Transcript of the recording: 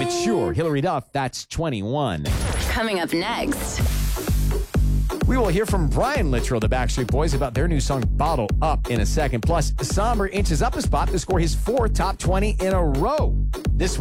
Mature. Hilary Duff, that's 21. Coming up next. We will hear from Brian Littrell, the Backstreet Boys, about their new song, Bottle Up, in a second. Plus, Somber inches up a spot to score his 4th top 20 in a row. This one